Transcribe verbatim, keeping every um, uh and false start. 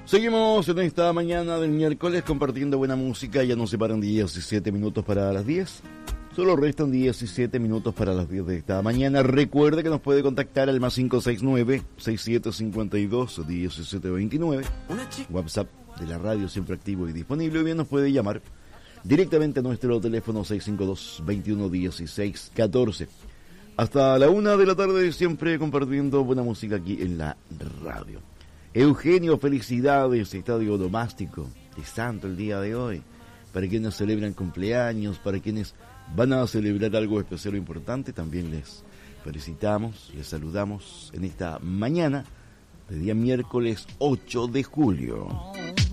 Seguimos en esta mañana del miércoles compartiendo buena música. Ya nos separan diecisiete minutos para las diez. Solo restan diecisiete minutos para las diez de esta mañana. Recuerde que nos puede contactar al más cinco seis nueve, seis siete cinco dos, uno siete dos nueve. WhatsApp de la radio siempre activo y disponible. O bien nos puede llamar directamente a nuestro teléfono seis cinco dos, veintiuno dieciséis catorce. Hasta la una de la tarde siempre compartiendo buena música aquí en la radio. Eugenio, felicidades, estadio domástico de Santo el día de hoy. Para quienes celebran cumpleaños, para quienes van a celebrar algo especial o importante, también les felicitamos, les saludamos en esta mañana de día miércoles ocho de julio.